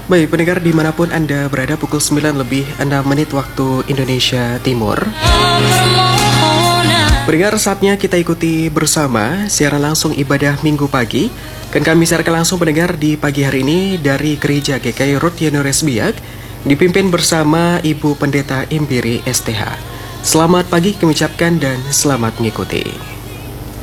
Baik, pendengar dimanapun Anda berada, pukul 9 lebih 6 menit waktu Indonesia Timur. Pendengar, saatnya kita ikuti bersama siaran langsung ibadah Minggu pagi. Dan kami siarkan langsung pendengar di pagi hari ini dari Gereja GKI Rutyenores Biak, dipimpin bersama Ibu Pendeta Impiri STH. Selamat pagi kami ucapkan dan selamat mengikuti.